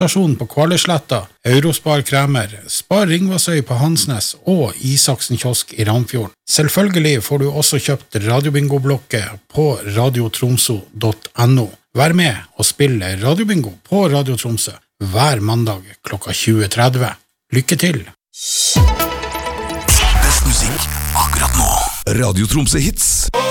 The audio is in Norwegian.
Stasjonen på Kvaløysletta, Eurospar Kremer, Spar Ringvassøy på Hansnes og Isaksen kiosk i Ramfjorden. Selvfølgelig får du også kjøpt radiobingo-blokket på radiotromso.no. Vær med og spille radiobingo på Radio Tromsø hver mandag klokka 20:30. Lykke til! Best musikk akkurat nå. Radio Tromsø Hits.